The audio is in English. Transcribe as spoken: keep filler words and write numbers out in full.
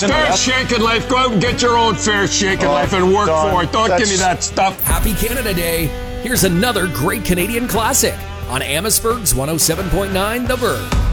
Fair shake in life. Go out and get your own fair shake in Oh, life and work Don, for it. Don't that's- give me that stuff. Happy Canada Day. Here's another great Canadian classic on Amherstburg's one oh seven point nine The Verve.